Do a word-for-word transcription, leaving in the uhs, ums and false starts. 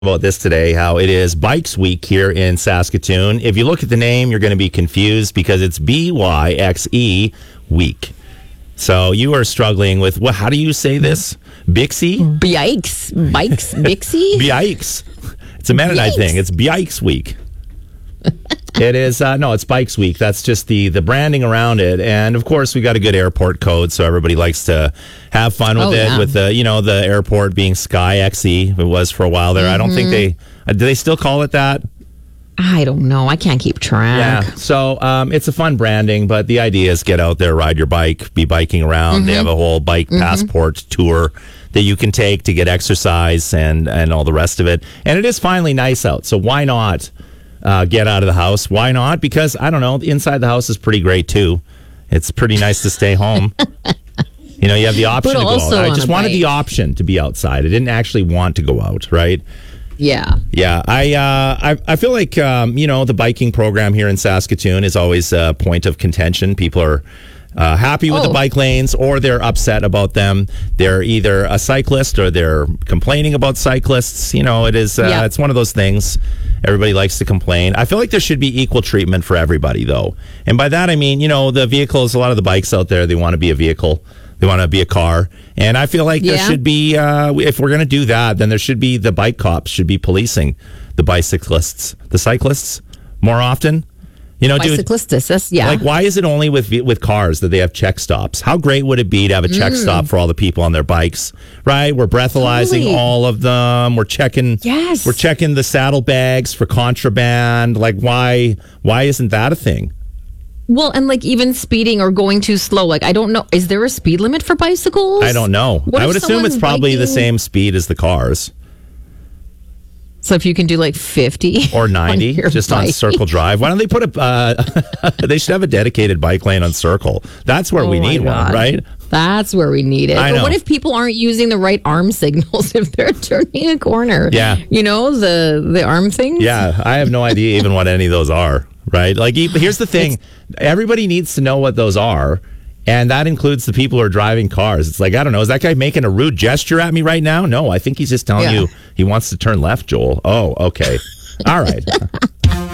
About this today, how it is Bikes Week here in Saskatoon. If you look at the name, you're going to be confused because it's B Y X E Week. So you are struggling with, what? How do you say this? Bixie? Bikes. Bikes. Bixie? Bikes. It's a Mennonite Yikes. thing. It's Bikes Week. It is, uh, no, it's Bikes Week. That's just the, the branding around it. And of course, we got a good airport code, so everybody likes to have fun with Oh, it, yeah. with the, you know, the airport being Sky X E. It was for a while there. I don't think they, uh, do they still call it that? I don't know. I can't keep track. Yeah. So um, it's a fun branding, but the idea is get out there, ride your bike, be biking around. They have a whole bike passport tour that you can take to get exercise and, and all the rest of it. And it is finally nice out. So why not uh, get out of the house? Why not? Because, I don't know, inside the house is pretty great too. It's pretty nice to stay home. You know, you have the option But to go also out. I on just a wanted the bike. option to be outside. I didn't actually want to go out, right? Yeah. Yeah, I, uh, I I feel like um, you know, the biking program here in Saskatoon is always a point of contention. People are uh, happy with the Oh. bike lanes, or they're upset about them. They're either a cyclist or they're complaining about cyclists. You know, it is uh, Yeah. it's one of those things. Everybody likes to complain. I feel like there should be equal treatment for everybody, though, and by that I mean, you know, the vehicles. A lot of the bikes out there, they want to be a vehicle. They want to be a car. And I feel like there Yeah. should be, uh, if we're going to do that, then there should be, the bike cops should be policing the bicyclists, the cyclists more often. You know, dude, Bicyclistas. That's, yeah. like, why is it only with with cars that they have check stops? How great would it be to have a check stop for all the people on their bikes, right? We're breathalyzing Totally. all of them. We're checking, Yes. we're checking the saddlebags for contraband. Like, why, why isn't that a thing? Well, and like even speeding or going too slow. Like, I don't know. Is there a speed limit for bicycles? I don't know. What I if would assume it's someone's probably the biking- same speed as the cars. So if you can do like fifty Or ninety, on your just on bike. Circle Drive. Why don't they put a, uh, they should have a dedicated bike lane on Circle. That's where we Oh my need one, God. right? That's where we need it. I But know. what if people aren't using the right arm signals if they're turning a corner? Yeah. You know, the the arm things? Yeah, I have no idea even what any of those are, right? Like, e- here's the thing. Everybody needs to know what those are, and that includes the people who are driving cars. It's like, I don't know, is that guy making a rude gesture at me right now? No, I think he's just telling Yeah. you he wants to turn left, Joel. Oh, okay. All right.